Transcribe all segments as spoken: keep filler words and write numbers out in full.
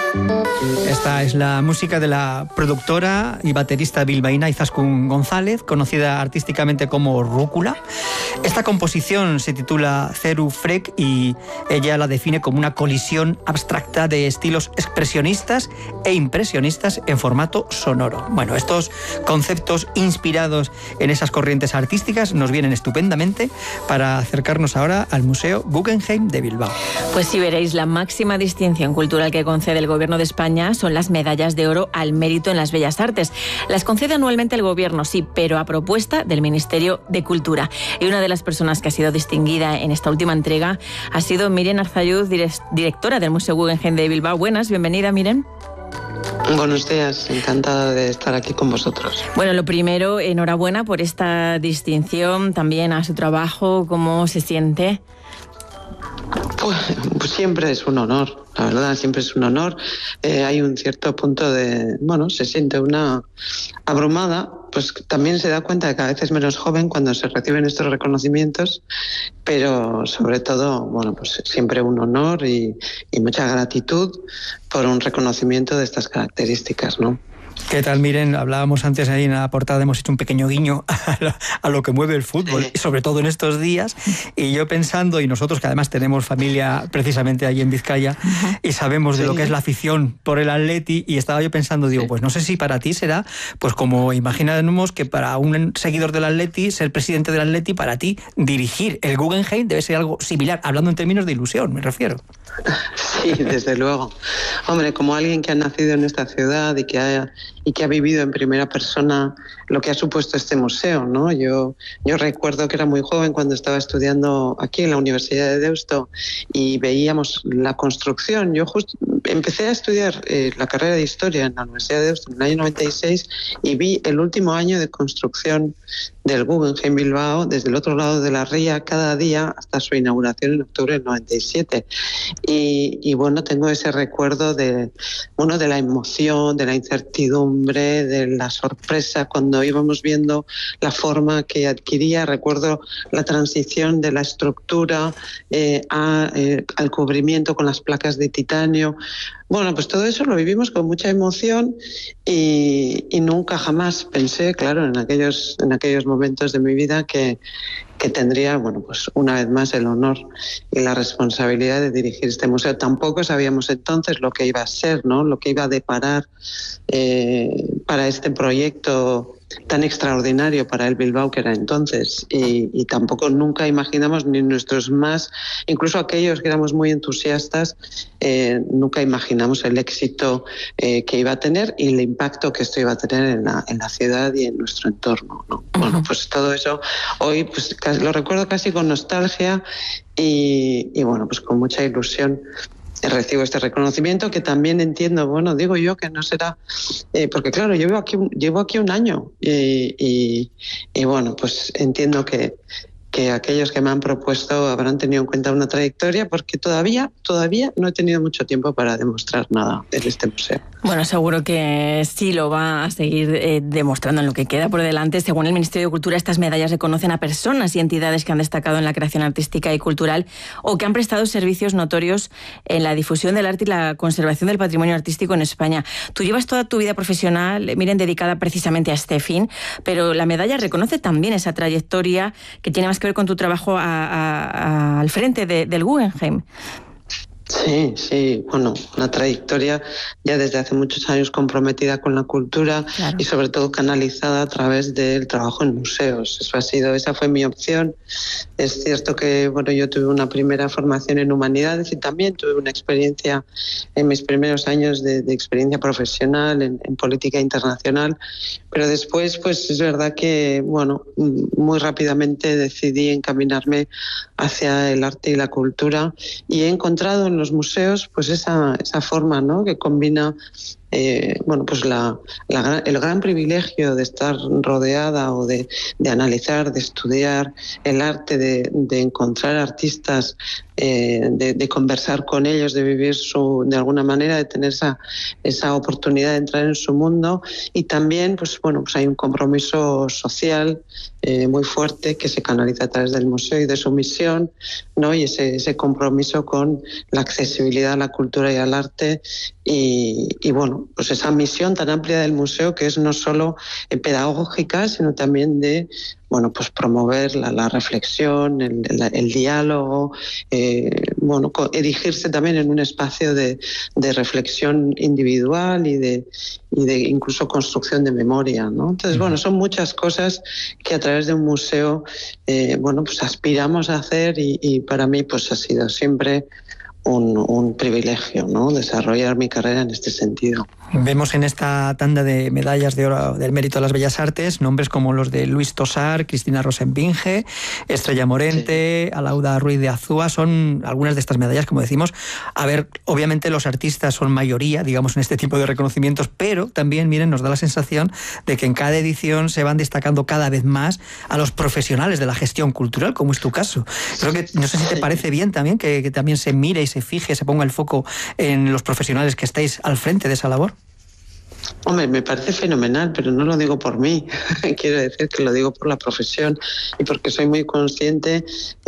Esta es la música de la productora y baterista bilbaína Izaskun González, conocida artísticamente como Rúcula. Esta composición se titula Zeru Frek y ella la define como una colisión abstracta de estilos expresionistas e impresionistas en formato sonoro. Bueno, estos conceptos inspirados en esas corrientes artísticas nos vienen estupendamente para acercarnos ahora al Museo Guggenheim de Bilbao. Pues sí, veréis, la máxima distinción cultural que concede el Gobierno de España son las medallas de oro al mérito en las bellas artes. Las concede anualmente el Gobierno, sí, pero a propuesta del Ministerio de Cultura. Y una de las personas que ha sido distinguida en esta última entrega ha sido Miren Arzalluz, directora del Museo Guggenheim de Bilbao. Buenas, bienvenida, Miren. Buenos días, encantada de estar aquí con vosotros. Bueno, lo primero, enhorabuena por esta distinción, también a su trabajo, ¿cómo se siente? Pues, pues siempre es un honor, la verdad, siempre es un honor. Eh, hay un cierto punto de, bueno, se siente una abrumada, pues también se da cuenta de que cada vez es menos joven cuando se reciben estos reconocimientos, pero sobre todo, bueno, pues siempre un honor y, y mucha gratitud por un reconocimiento de estas características, ¿no? ¿Qué tal? Miren, hablábamos antes ahí en la portada, hemos hecho un pequeño guiño a lo, a lo que mueve el fútbol, sí, sobre todo en estos días, y yo pensando, y nosotros que además tenemos familia precisamente allí en Vizcaya, uh-huh. y sabemos de sí. lo que es la afición por el Atleti, y estaba yo pensando, digo, sí. pues no sé si para ti será, pues como imaginamos que para un seguidor del Atleti, ser presidente del Atleti, para ti dirigir el Guggenheim debe ser algo similar, hablando en términos de ilusión, me refiero. Sí, desde luego. Hombre, como alguien que ha nacido en esta ciudad y que ha, y que ha vivido en primera persona lo que ha supuesto este museo, ¿no? Yo, yo recuerdo que era muy joven cuando estaba estudiando aquí en la Universidad de Deusto y veíamos la construcción. Yo justo empecé a estudiar eh, la carrera de Historia en la Universidad de Deusto en el año noventa y seis y vi el último año de construcción del Guggenheim Bilbao desde el otro lado de la ría cada día hasta su inauguración en octubre del noventa y siete. Y, y bueno, tengo ese recuerdo de, bueno, de la emoción, de la incertidumbre, de la sorpresa cuando íbamos viendo la forma que adquiría. Recuerdo la transición de la estructura eh, a, eh, al cubrimiento con las placas de titanio. Bueno, pues todo eso lo vivimos con mucha emoción y, y nunca jamás pensé, claro, en aquellos, en aquellos momentos de mi vida que, que tendría, bueno, pues una vez más el honor y la responsabilidad de dirigir este museo. Tampoco sabíamos entonces lo que iba a ser, ¿no? Lo que iba a deparar eh, para este proyecto tan extraordinario para el Bilbao que era entonces, y, y tampoco nunca imaginamos, ni nuestros más, incluso aquellos que éramos muy entusiastas, eh, nunca imaginamos el éxito eh, que iba a tener y el impacto que esto iba a tener en la, en la ciudad y en nuestro entorno, ¿no? Uh-huh. Bueno, pues todo eso hoy pues lo recuerdo casi con nostalgia y, y bueno, pues con mucha ilusión recibo este reconocimiento que también entiendo, bueno, digo yo que no será, eh, porque claro, yo llevo aquí, llevo aquí un año y, y, y bueno, pues entiendo que, que aquellos que me han propuesto habrán tenido en cuenta una trayectoria porque todavía, todavía no he tenido mucho tiempo para demostrar nada en este museo. Bueno, seguro que sí lo va a seguir eh, demostrando en lo que queda por delante. Según el Ministerio de Cultura, estas medallas reconocen a personas y entidades que han destacado en la creación artística y cultural o que han prestado servicios notorios en la difusión del arte y la conservación del patrimonio artístico en España. Tú llevas toda tu vida profesional, Miren, dedicada precisamente a este fin, pero la medalla reconoce también esa trayectoria que tiene más que ver con tu trabajo a, a, a, al frente de, del Guggenheim. Sí, sí, bueno, una trayectoria ya desde hace muchos años comprometida con la cultura, claro, y sobre todo canalizada a través del trabajo en museos. Eso ha sido, esa fue mi opción. Es cierto que, bueno, yo tuve una primera formación en humanidades y también tuve una experiencia en mis primeros años de, de experiencia profesional en, en política internacional, pero después, pues es verdad que, bueno, muy rápidamente decidí encaminarme hacia el arte y la cultura y he encontrado en los museos pues esa, esa forma, ¿no?, que combina eh, bueno, pues la, la, el gran privilegio de estar rodeada o de, de analizar, de estudiar el arte, de, de encontrar artistas, eh, de, de conversar con ellos, de vivir su, de alguna manera, de tener esa, esa oportunidad de entrar en su mundo. Y también, pues bueno, pues hay un compromiso social eh, muy fuerte que se canaliza a través del museo y de su misión, ¿no? Y ese, ese compromiso con la accesibilidad a la cultura y al arte y, y bueno, pues esa misión tan amplia del museo que es no solo pedagógica, sino también de bueno, pues promover la, la reflexión, el, el, el diálogo, eh, bueno, erigirse también en un espacio de, de reflexión individual y de, y de incluso construcción de memoria, ¿no? Entonces, bueno, son muchas cosas que a través de un museo, eh, bueno, pues aspiramos a hacer y, y para mí, pues ha sido siempre Un, un privilegio, ¿no? Desarrollar mi carrera en este sentido. Vemos en esta tanda de medallas de oro del mérito de las bellas artes nombres como los de Luis Tosar, Cristina Rosenbinge, Estrella Morente, sí. Alauda Ruiz de Azúa. Son algunas de estas medallas, como decimos. A ver, obviamente los artistas son mayoría, digamos, en este tipo de reconocimientos, pero también, miren, nos da la sensación de que en cada edición se van destacando cada vez más a los profesionales de la gestión cultural, como es tu caso. Creo que, no sé si te parece bien también que, que también se mire y se fije, se ponga el foco en los profesionales que estáis al frente de esa labor. Hombre, me parece fenomenal, pero no lo digo por mí. Quiero decir que lo digo por la profesión y porque soy muy consciente,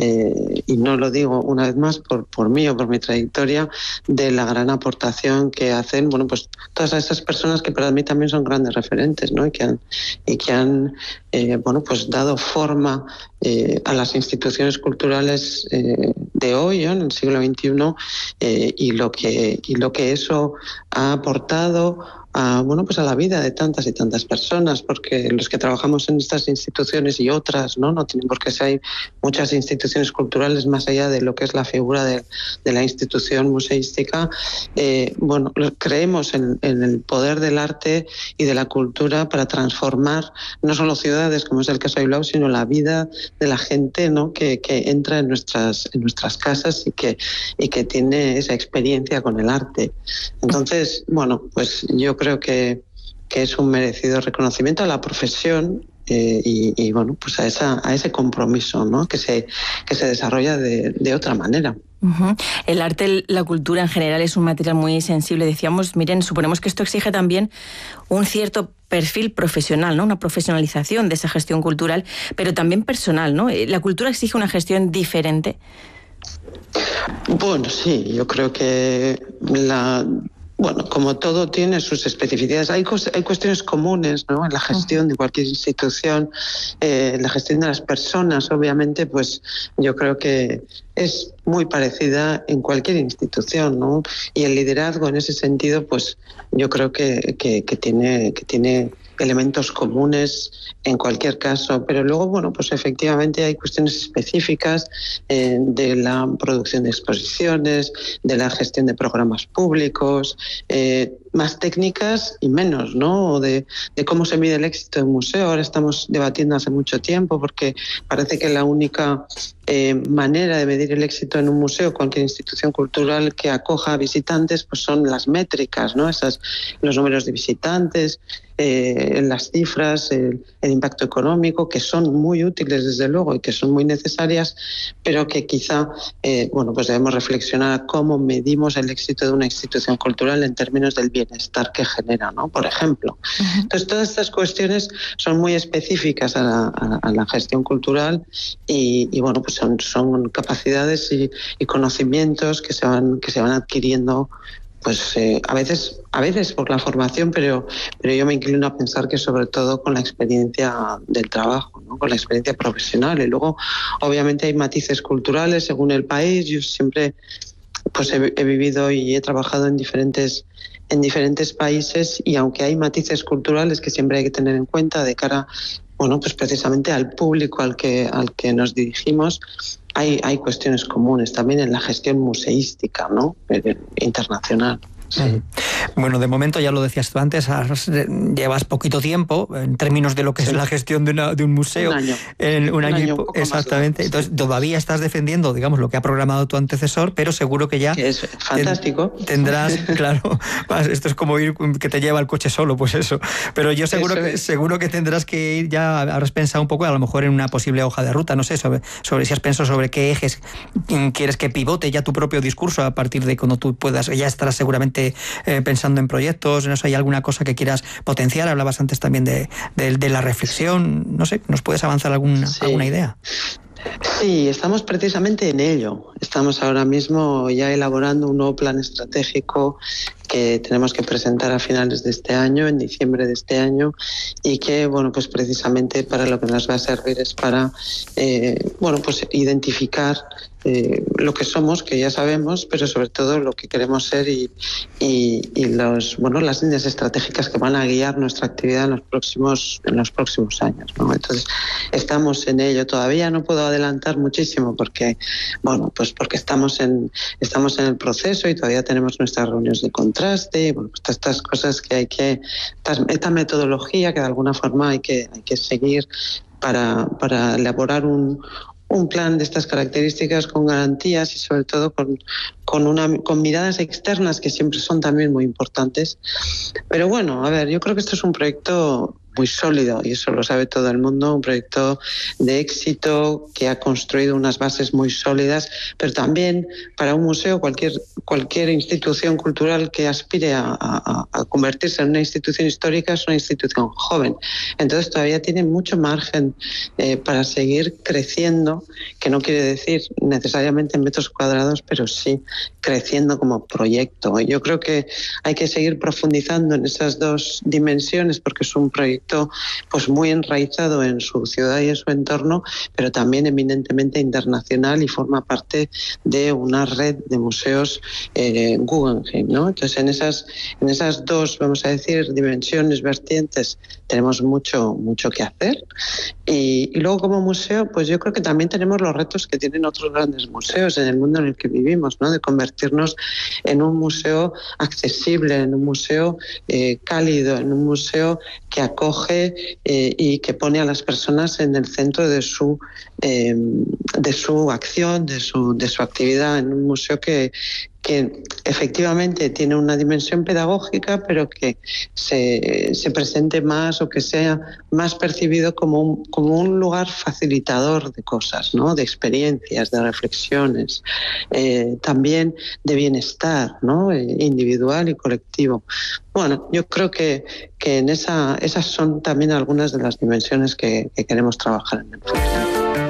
eh, y no lo digo una vez más por, por mí o por mi trayectoria, de la gran aportación que hacen, bueno, pues todas esas personas que para mí también son grandes referentes, ¿no? Y que han, y que han eh, bueno, pues dado forma eh, a las instituciones culturales eh, de hoy, ¿no? En el siglo veintiuno, eh, y lo que y lo que eso ha aportado a, bueno, pues a la vida de tantas y tantas personas, porque los que trabajamos en estas instituciones y otras, no, no tienen por qué ser, hay muchas instituciones culturales más allá de lo que es la figura de, de la institución museística. Eh, bueno, creemos en, en el poder del arte y de la cultura para transformar no solo ciudades, como es el caso de Bilbao, sino la vida de la gente, ¿no? que, que entra en nuestras, en nuestras casas y que, y que tiene esa experiencia con el arte. Entonces, bueno, pues yo creo que, que es un merecido reconocimiento a la profesión eh, y, y bueno, pues a esa a ese compromiso, ¿no? que se que se desarrolla de, de otra manera. Uh-huh. El arte, la cultura en general es un material muy sensible. Decíamos, miren, suponemos que esto exige también un cierto perfil profesional, ¿no? Una profesionalización de esa gestión cultural, pero también personal, ¿no? La cultura exige una gestión diferente. Bueno, sí, yo creo que la Bueno, como todo tiene sus especificidades, hay, hay cuestiones comunes, ¿no? En la gestión de cualquier institución, eh, la gestión de las personas, obviamente, pues yo creo que es muy parecida en cualquier institución, ¿no? Y el liderazgo en ese sentido, pues yo creo que, que, que tiene que tiene elementos comunes en cualquier caso, pero luego, bueno, pues efectivamente hay cuestiones específicas eh, de la producción de exposiciones, de la gestión de programas públicos, eh, más técnicas y menos, ¿no? O de, de cómo se mide el éxito de un museo. Ahora estamos debatiendo hace mucho tiempo porque parece que la única eh, manera de medir el éxito en un museo, cualquier institución cultural que acoja a visitantes, pues son las métricas, ¿no? Esas, los números de visitantes, eh, las cifras, el, el impacto económico, que son muy útiles desde luego y que son muy necesarias, pero que quizá, eh, bueno, pues debemos reflexionar cómo medimos el éxito de una institución cultural en términos del bienestar que genera, ¿no? Por ejemplo. Uh-huh. Entonces, todas estas cuestiones son muy específicas a la, a, a la gestión cultural y, y bueno, pues son, son capacidades y, y conocimientos que se van, que se van adquiriendo, pues eh, a veces a veces por la formación, pero pero yo me inclino a pensar que sobre todo con la experiencia del trabajo, ¿no? Con la experiencia profesional. Y luego, obviamente, hay matices culturales según el país. Yo siempre pues he, he vivido y he trabajado en diferentes en diferentes países y aunque hay matices culturales que siempre hay que tener en cuenta de cara, bueno, pues precisamente al público al que al que nos dirigimos, hay hay cuestiones comunes también en la gestión museística, ¿no? Internacional. Sí. Bueno, de momento, ya lo decías tú antes, has, llevas poquito tiempo en términos de lo que sí. es la gestión de, una, de un museo. Un año. En un, un año, año un exactamente. Entonces, sí. todavía estás defendiendo, digamos, lo que ha programado tu antecesor, pero seguro que ya... Que es fantástico. Ten, tendrás, claro, esto es como ir que te lleva el coche solo, pues eso. Pero yo seguro que, seguro que tendrás que ir, ya habrás pensado un poco, a lo mejor en una posible hoja de ruta, no sé, sobre, sobre si has pensado sobre qué ejes quieres que pivote ya tu propio discurso a partir de cuando tú puedas, ya estarás seguramente eh, pensando en proyectos, no sé, hay alguna cosa que quieras potenciar, hablabas antes también de, de, de la reflexión, no sé, ¿nos puedes avanzar alguna, sí. alguna idea? Sí, estamos precisamente en ello. Estamos ahora mismo ya elaborando un nuevo plan estratégico que tenemos que presentar a finales de este año, en diciembre de este año, y que, bueno, pues precisamente para lo que nos va a servir es para, eh, bueno, pues identificar eh, lo que somos, que ya sabemos, pero sobre todo lo que queremos ser y, y, y los, bueno, las líneas estratégicas que van a guiar nuestra actividad en los próximos, en los próximos años, ¿no? Entonces, estamos en ello. Todavía no puedo adelantar muchísimo porque, bueno, pues porque estamos en, estamos en el proceso y todavía tenemos nuestras reuniones de contraste, bueno, pues estas cosas que hay que, esta metodología que de alguna forma hay que, hay que seguir para, para elaborar un, un plan de estas características con garantías y sobre todo con, con, una, con miradas externas que siempre son también muy importantes. Pero bueno, a ver, yo creo que esto es un proyecto muy sólido, y eso lo sabe todo el mundo, un proyecto de éxito que ha construido unas bases muy sólidas, pero también para un museo, cualquier, cualquier institución cultural que aspire a, a, a convertirse en una institución histórica es una institución joven. Entonces todavía tiene mucho margen eh, para seguir creciendo, que no quiere decir necesariamente en metros cuadrados, pero sí creciendo como proyecto. Yo creo que hay que seguir profundizando en esas dos dimensiones porque es un proyecto pues muy enraizado en su ciudad y en su entorno, pero también eminentemente internacional y forma parte de una red de museos eh, Guggenheim, ¿no? Entonces en esas, en esas dos, vamos a decir, dimensiones, vertientes, tenemos mucho, mucho que hacer. Y, y luego como museo, pues yo creo que también tenemos los retos que tienen otros grandes museos en el mundo en el que vivimos, ¿no? De convertirnos en un museo accesible, en un museo eh, cálido, en un museo que acoge eh, y que pone a las personas en el centro de su eh, de su acción, de su de su actividad, en un museo que que efectivamente tiene una dimensión pedagógica, pero que se, se presente más o que sea más percibido como un, como un lugar facilitador de cosas, ¿no? De experiencias, de reflexiones, eh, también de bienestar, ¿no? Eh, individual y colectivo. Bueno, yo creo que, que en esa, esas son también algunas de las dimensiones que, que queremos trabajar en el futuro.